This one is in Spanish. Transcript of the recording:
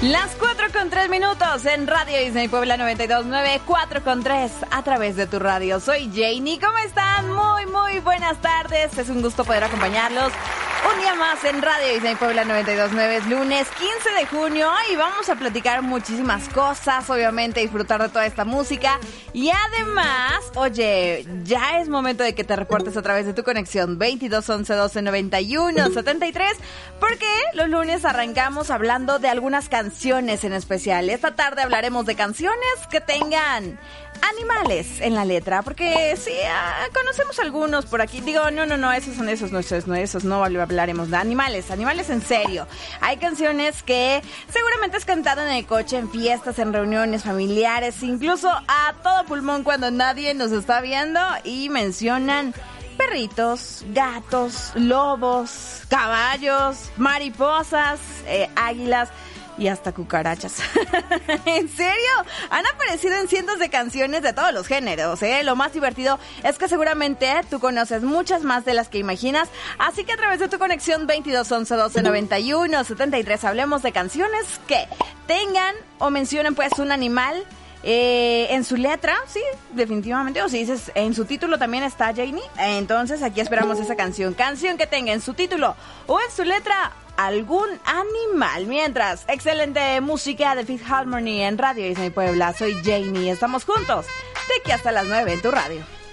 Las 4:03 en Radio Disney Puebla 92.9, 4:03 a través de tu radio. Soy Janie, ¿cómo están? Muy buenas tardes, es un gusto poder acompañarlos un día más en Radio Disney Puebla 92.9, es lunes 15 de junio y vamos a platicar muchísimas cosas, obviamente disfrutar de toda esta música y además, oye, ya es momento de que te reportes a través de tu conexión 22 11 12 91 73, porque los lunes arrancamos hablando de algunas canciones en especial. Esta tarde hablaremos de canciones que tengan animales en la letra, porque sí, conocemos algunos por aquí. Digo, no, esos no hablaremos de animales en serio. Hay canciones que seguramente has cantado en el coche, en fiestas, en reuniones familiares, incluso a todo pulmón cuando nadie nos está viendo y mencionan perritos, gatos, lobos, caballos, mariposas, águilas y hasta cucarachas. ¿En serio? Han aparecido en cientos de canciones de todos los géneros, ¿eh? Lo más divertido es que seguramente tú conoces muchas más de las que imaginas, así que a través de tu conexión 22 11 12 91 73 hablemos de canciones que tengan o mencionen pues un animal en su letra, sí, definitivamente, o si dices en su título también está Janie, entonces aquí esperamos esa canción que tenga en su título o en su letra algún animal. Mientras, excelente música de Fifth Harmony en Radio Disney Puebla. Soy Janie, estamos juntos de aquí hasta las 9 en tu radio.